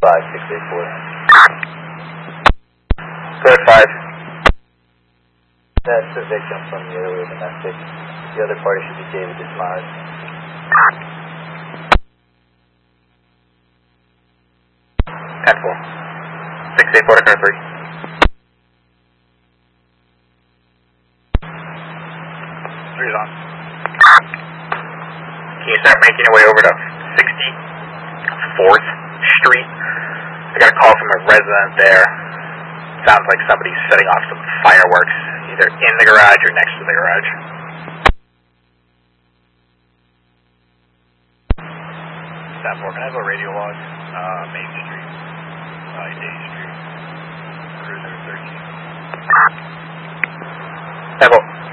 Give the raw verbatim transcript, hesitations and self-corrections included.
five, six eight four. Code five. That's the victim from the earlier domestic. The other party should be David Dismaz. ten four. six eight four to car three. Three's on. Can you start making your way over to sixty-fourth Street? I got a call from a resident there. Sounds like somebody's setting off some fireworks, either in the garage or next to the garage. Staff four, can I have a radio log? Uh, Main Street, uh, Day Street, Cruiser thirteen. Echo.